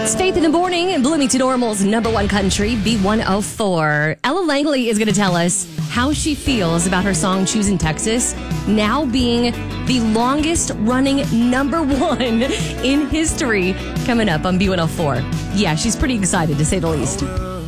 It's Faith in the Morning in Bloomington Normal's number one country, B104. Ella Langley is going to tell us how she feels about her song Choosing Texas now being the longest running number one in history, coming up on B104. Yeah, she's pretty excited to say the least.